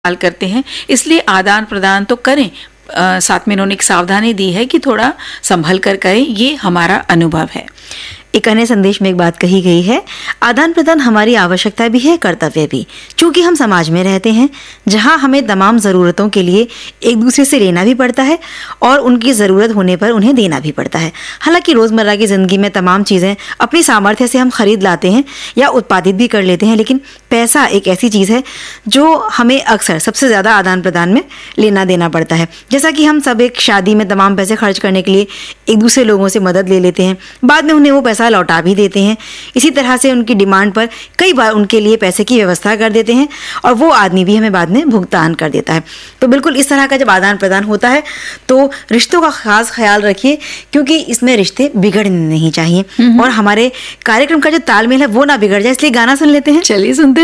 इस्तेमाल करते हैं, इसलिए आदान प्रदान तो करें, साथ में इन्होंने एक सावधानी दी है कि थोड़ा संभल कर करें, ये हमारा अनुभव है। एक अन्य संदेश में एक बात कही गई है, आदान प्रदान हमारी आवश्यकता भी है, कर्तव्य भी। चूंकि हम समाज में रहते हैं जहां हमें तमाम ज़रूरतों के लिए एक दूसरे से लेना भी पड़ता है और उनकी ज़रूरत होने पर उन्हें देना भी पड़ता है। हालांकि रोज़मर्रा की ज़िंदगी में तमाम चीज़ें अपनी सामर्थ्य से हम खरीद लाते हैं या उत्पादित भी कर लेते हैं, लेकिन पैसा एक ऐसी चीज़ है जो हमें अक्सर सबसे ज़्यादा आदान प्रदान में लेना देना पड़ता है। जैसा कि हम सब एक शादी में तमाम पैसे खर्च करने के लिए एक दूसरे लोगों से मदद ले लेते हैं, बाद में उन्हें वो पैसा लौटा भी देते हैं। इसी तरह से उनकी डिमांड पर कई बार उनके लिए पैसे की व्यवस्था कर देते हैं और वो आदमी भी हमें बाद में भुगतान कर देता है। तो बिल्कुल इस तरह का जब आदान प्रदान होता है तो रिश्तों का खास ख्याल रखिए, क्योंकि इसमें रिश्ते बिगड़ने नहीं चाहिए और हमारे कार्यक्रम का जो तालमेल है वो ना बिगड़ जाए। इसलिए गाना सुन लेते हैं, चलिए सुनते हैं।